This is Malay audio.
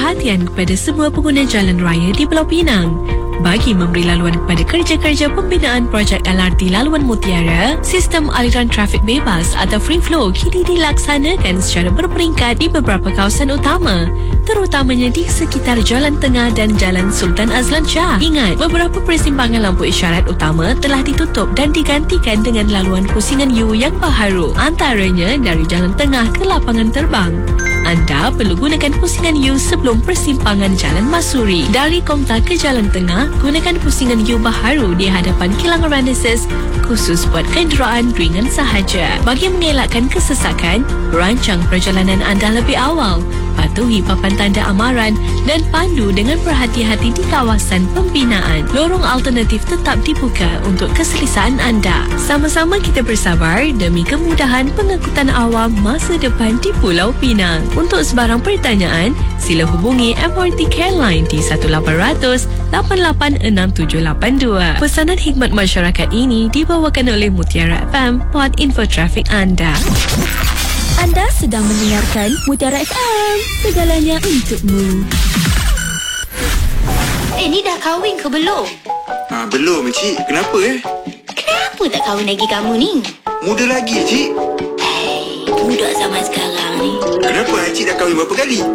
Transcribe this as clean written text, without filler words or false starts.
perhatian kepada semua pengguna jalan raya di Pulau Pinang. Bagi memberi laluan kepada kerja-kerja pembinaan projek LRT Laluan Mutiara, sistem aliran trafik bebas atau free flow kini dilaksanakan secara berperingkat di beberapa kawasan utama, terutamanya di sekitar Jalan Tengah dan Jalan Sultan Azlan Shah. Ingat, beberapa persimpangan lampu isyarat utama telah ditutup dan digantikan dengan laluan pusingan U yang baharu, antaranya dari Jalan Tengah ke Lapangan Terbang. Anda perlu gunakan pusingan U sebelum persimpangan Jalan Masuri. Dari Komtar ke Jalan Tengah, gunakan pusingan U baharu di hadapan Kilang Renaissance khusus buat kenderaan ringan sahaja. Bagi mengelakkan kesesakan, rancang perjalanan anda lebih awal. Patuhi papan tanda amaran dan pandu dengan berhati-hati di kawasan pembinaan. Lorong alternatif tetap dibuka untuk keselesaan anda. Sama-sama kita bersabar demi kemudahan pengangkutan awam masa depan di Pulau Pinang. Untuk sebarang pertanyaan, sila hubungi MRT Careline di 1800-886782. Pesanan khidmat masyarakat ini dibawakan oleh Mutiara FM, buat info trafik anda. Anda sedang mendengarkan Mutiara FM, segalanya untukmu. Ni dah kahwin ke belum? Belum, Cik. Kenapa Kenapa tak kahwin lagi kamu ni? Muda lagi, Cik. Budak zaman sekarang ni. Kenapa Cik dah kahwin berapa kali?